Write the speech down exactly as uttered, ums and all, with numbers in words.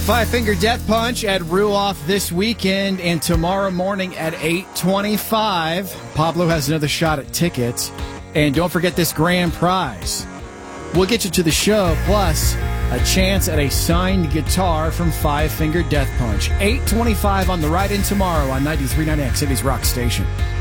Five Finger Death Punch at Ruoff this weekend and tomorrow morning at eight twenty-five. Pablo has another shot at tickets. And don't forget this grand prize. We'll get you to the show, plus a chance at a signed guitar from Five Finger Death Punch. eight twenty-five on the ride-in tomorrow on ninety-three point nine X City's Rock Station.